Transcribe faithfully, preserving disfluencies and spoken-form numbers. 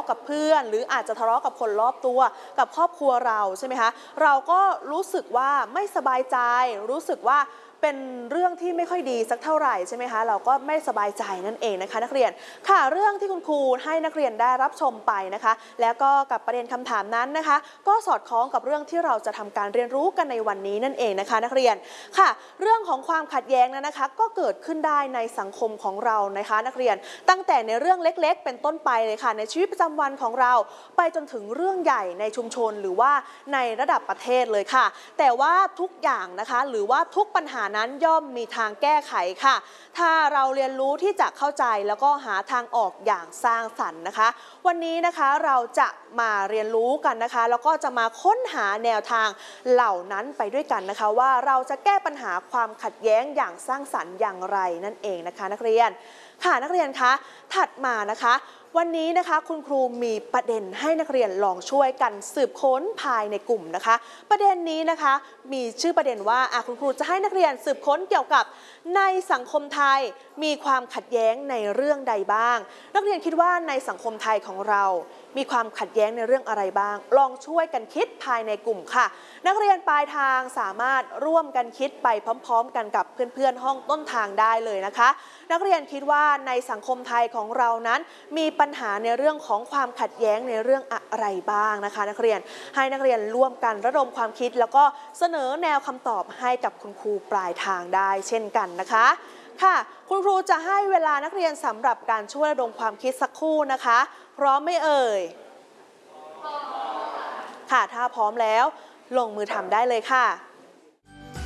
กับเพื่อนหรืออาจจะทะเลาะกับคนรอบตัวกับครอบครัวเราใช่ไหมคะเราก็รู้สึกว่าไม่สบายใจรู้สึกว่าเป็นเรื่องที่ไม่ค่อยดีสักเท่าไหร่ใช่ไหมคะเราก็ไม่สบายใจนั่นเองนะคะนักเรียนค่ะเรื่องที่คุณครูให้นักเรียนได้รับชมไปนะคะแล้วก็กับประเด็นคำถามนั้นนะคะก็สอดคล้องกับเรื่องที่เราจะทำการเรียนรู้กันในวันนี้นั่นเองนะคะนักเรียนค่ะเรื่องของความขัดแย้งนั้นนะคะก็เกิดขึ้นได้ในสังคมของเรานะคะนักเรียนตั้งแต่ในเรื่องเล็กๆเป็นต้นไปเลยค่ะในชีวิตประจำวันของเราไปจนถึงเรื่องใหญ่ในชุมชนหรือว่าในระดับประเทศเลยค่ะแต่ว่าทุกอย่างนะคะหรือว่าทุกปัญหานั้นย่อมมีทางแก้ไขค่ะถ้าเราเรียนรู้ที่จะเข้าใจแล้วก็หาทางออกอย่างสร้างสรรค์นะคะวันนี้นะคะเราจะมาเรียนรู้กันนะคะแล้วก็จะมาค้นหาแนวทางเหล่านั้นไปด้วยกันนะคะว่าเราจะแก้ปัญหาความขัดแย้งอย่างสร้างสรรค์อย่างไรนั่นเองนะคะนักเรียนค่ะนักเรียนคะถัดมานะคะวันนี้นะคะคุณครูมีประเด็นให้นักเรียนลองช่วยกันสืบค้นภายในกลุ่มนะคะประเด็นนี้นะคะมีชื่อประเด็นว่าคุณครูจะให้นักเรียนสืบค้นเกี่ยวกับในสังคมไทยมีความขัดแย้งในเรื่องใดบ้างนักเรียนคิดว่าในสังคมไทยของเรามีความขัดแย้งในเรื่องอะไรบ้างลองช่วยกันคิดภายในกลุ่มค่ะนักเรียนปลายทางสามารถร่วมกันคิดไปพร้อมๆกันกับเพื่อนๆห้องต้นทางได้เลยนะคะนักเรียนคิดว่าในสังคมไทยของเรานั้นมีปัญหาในเรื่องของความขัดแย้งในเรื่องอะไรบ้างนะคะนักเรียนให้นักเรียนร่วมกันระดมความคิดแล้วก็เสนอแนวคำตอบให้กับคุณครูปลายทางได้เช่นกันนะคะค่ะคุณครูจะให้เวลานักเรียนสำหรับการช่วยระดมความคิดสักครู่นะคะพร้อมไหมเอ่ยค่ะถ้าพร้อมแล้วลงมือทำได้เลยค่ะ